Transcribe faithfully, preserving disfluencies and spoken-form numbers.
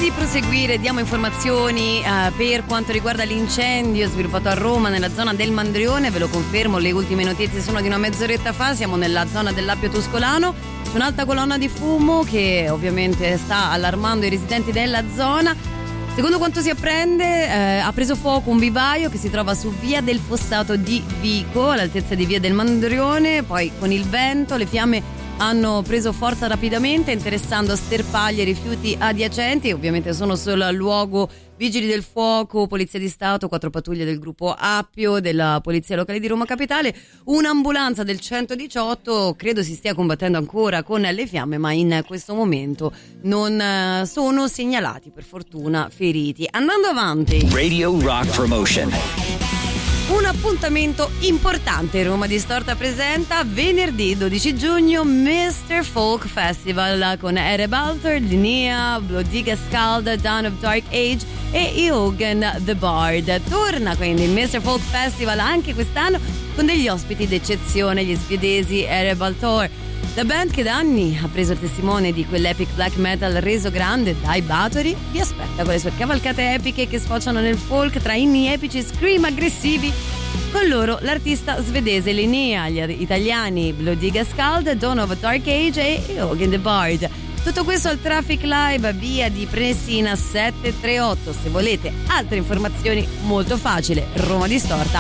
di proseguire diamo informazioni eh, per quanto riguarda l'incendio sviluppato a Roma nella zona del Mandrione. Ve lo confermo, le ultime notizie sono di una mezz'oretta fa. Siamo nella zona dell'Appio Tuscolano, c'è un'alta colonna di fumo che ovviamente sta allarmando i residenti della zona. Secondo quanto si apprende, eh, ha preso fuoco un vivaio che si trova su via del Fossato di Vico, all'altezza di via del Mandrione. Poi con il vento le fiamme hanno preso forza rapidamente, interessando sterpaglie e rifiuti adiacenti. Ovviamente sono solo al luogo vigili del fuoco, polizia di stato, quattro pattuglie del gruppo Appio, della polizia locale di Roma Capitale, un'ambulanza del centodiciotto. Credo si stia combattendo ancora con le fiamme, ma in questo momento non sono segnalati, per fortuna, feriti. Andando avanti, Radio Rock Promotion. Un appuntamento importante. Roma Distorta presenta venerdì dodici giugno mister Folk Festival con Erebaltor, Linnea, Bloodiga Scalda, Dawn of Dark Age e Eogan the Bard. Torna quindi il mister Folk Festival anche quest'anno con degli ospiti d'eccezione, gli svedesi Erebaltor. La band che da anni ha preso il testimone di quell'epic black metal reso grande dai Bathory vi aspetta con le sue cavalcate epiche che sfociano nel folk tra inni epici e scream aggressivi. Con loro l'artista svedese Linnea, gli italiani Bloodiga Scald, Dawn of Dark Age e Eogan the Bard. Tutto questo al Traffic Live, via di Prenestina sette tre otto. Se volete altre informazioni, molto facile, Roma Distorta